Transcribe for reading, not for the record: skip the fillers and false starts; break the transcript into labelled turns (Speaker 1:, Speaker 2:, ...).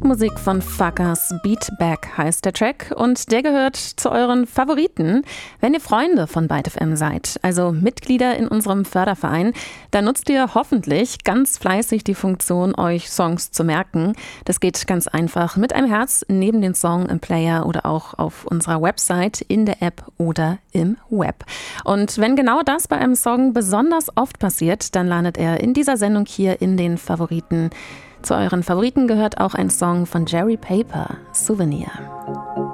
Speaker 1: Musik von Fuckers, Beat Back heißt der Track und der gehört zu euren Favoriten. Wenn ihr Freunde von Byte FM seid, also Mitglieder in unserem Förderverein, dann nutzt ihr hoffentlich ganz fleißig die Funktion, euch Songs zu merken. Das geht ganz einfach mit einem Herz neben den Song im Player oder auch auf unserer Website, in der App oder im Web. Und wenn genau das bei einem Song besonders oft passiert, dann landet er in dieser Sendung hier in den Favoriten. Zu euren Favoriten gehört auch ein Song von Jerry Paper, Souvenir.